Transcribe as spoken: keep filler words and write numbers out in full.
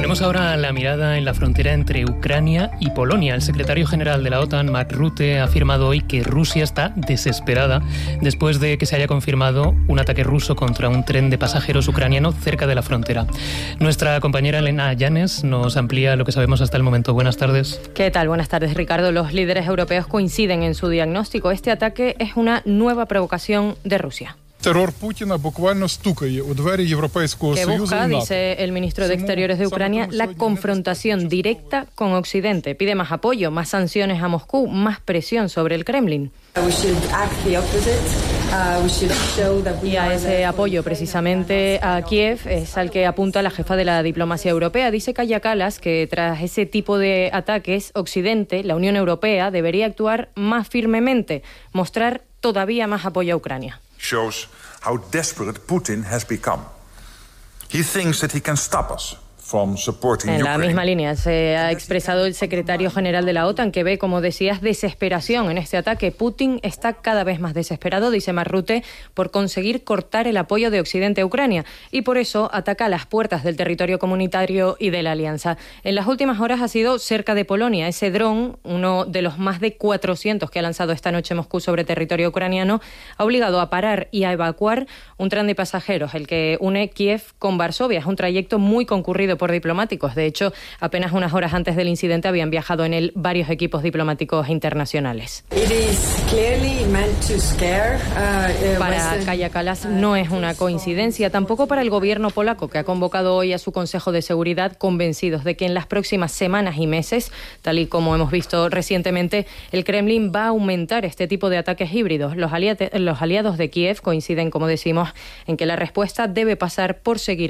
Ponemos ahora la mirada en la frontera entre Ucrania y Polonia. El secretario general de la OTAN, Mark Rutte, ha afirmado hoy que Rusia está desesperada después de que se haya confirmado un ataque ruso contra un tren de pasajeros ucraniano cerca de la frontera. Nuestra compañera Elena Llanes nos amplía lo que sabemos hasta el momento. Buenas tardes. ¿Qué tal? Buenas tardes, Ricardo. Los líderes europeos coinciden en su diagnóstico. Este ataque es una nueva provocación de Rusia. Терор Путіна буквально стукає у двері Європейського que Союзу busca, y NATO. dice el ministro de Exteriores de Ucrania, la confrontación directa con Occidente. Pide más apoyo, más sanciones a Moscú, más presión sobre el Kremlin. Y a ese apoyo precisamente a Kiev es al que apunta la jefa de la diplomacia europea. Dice Kaja Kallas que tras ese tipo de ataques, Occidente, la Unión Europea, debería actuar más firmemente, mostrar todavía más apoyo a Ucrania. Shows how desperate Putin has become. He thinks that he can stop us from supporting En Ukraine. la misma línea se ha expresado el secretario general de la OTAN, que ve, como decías, desesperación en este ataque. Putin está cada vez más desesperado, dice Mark Rutte, por conseguir cortar el apoyo de Occidente a Ucrania y por eso ataca a las puertas del territorio comunitario y de la alianza. En las últimas horas ha sido cerca de Polonia. Ese dron, uno de los más de cuatrocientos que ha lanzado esta noche Moscú sobre territorio ucraniano, ha obligado a parar y a evacuar un tren de pasajeros, el que une Kiev con Varsovia. Es un trayecto muy concurrido por diplomáticos. De hecho, apenas unas horas antes del incidente habían viajado en él varios equipos diplomáticos internacionales. Para Kaja Kallas no es una coincidencia, tampoco para el gobierno polaco, que ha convocado hoy a su Consejo de Seguridad, convencidos de que en las próximas semanas y meses, tal y como hemos visto recientemente, el Kremlin va a aumentar este tipo de ataques híbridos. Los aliados, los aliados de Kiev coinciden, como decimos, en que la respuesta debe pasar por seguir